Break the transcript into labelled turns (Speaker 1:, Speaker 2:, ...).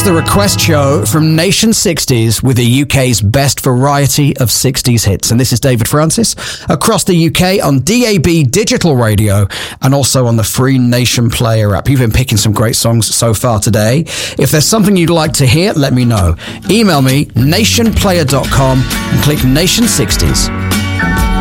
Speaker 1: It's the Request Show from Nation 60s with the UK's best variety of 60s hits. And this is David Francis across the UK on DAB digital radio and also on the free Nation Player app. You've been picking some great songs so far today. If there's something you'd like to hear, let me know. Email me, nationplayer.com, and click Nation 60s.